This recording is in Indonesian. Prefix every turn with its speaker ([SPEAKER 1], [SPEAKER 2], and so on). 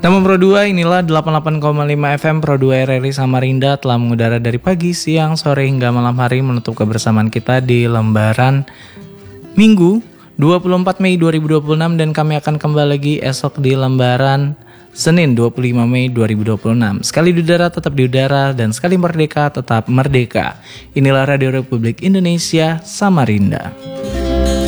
[SPEAKER 1] Nama Pro 2 inilah 88,5 FM Pro 2 RRI Samarinda telah mengudara dari pagi, siang, sore hingga malam hari menutup kebersamaan kita di lembaran Minggu 24 Mei 2026 dan kami akan kembali lagi esok di lembaran Senin 25 Mei 2026. Sekali di udara tetap di udara dan sekali merdeka tetap merdeka. Inilah Radio Republik Indonesia Samarinda.